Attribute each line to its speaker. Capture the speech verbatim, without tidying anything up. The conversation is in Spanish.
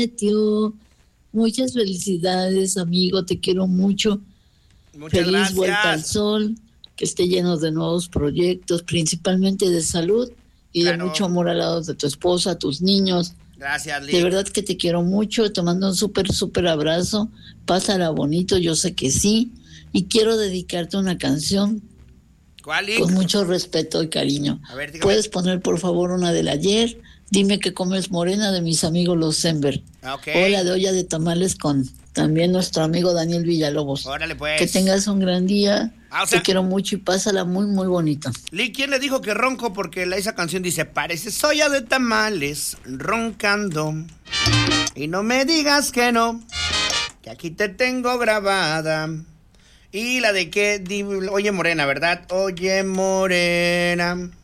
Speaker 1: Tío, muchas felicidades, amigo, te quiero mucho.
Speaker 2: Muchas
Speaker 1: Feliz
Speaker 2: gracias.
Speaker 1: vuelta al sol, que esté lleno de nuevos proyectos, principalmente de salud y
Speaker 2: Claro.
Speaker 1: de mucho amor al lado de tu esposa, tus niños.
Speaker 2: Gracias, Lick.
Speaker 1: De verdad que te quiero mucho, te mando un súper, súper abrazo. Pásala bonito, yo sé que sí. Y quiero dedicarte una canción
Speaker 2: ¿Cuál, Lick?
Speaker 1: con mucho respeto y cariño.
Speaker 2: A ver, dígame.
Speaker 1: ¿Puedes poner, por favor, una del ayer? Dime que comes morena, de mis amigos los Sember.
Speaker 2: Ok.
Speaker 1: O la de olla de tamales con también nuestro amigo Daniel Villalobos.
Speaker 2: Órale, pues.
Speaker 1: Que tengas un gran día.
Speaker 2: Ah, o sea,
Speaker 1: te quiero mucho y pásala muy, muy bonito.
Speaker 2: Lick, ¿quién le dijo que ronco? Porque la, esa canción dice, parece soya de tamales, roncando. Y no me digas que no, que aquí te tengo grabada. Y la de que, oye morena, ¿verdad? Oye morena.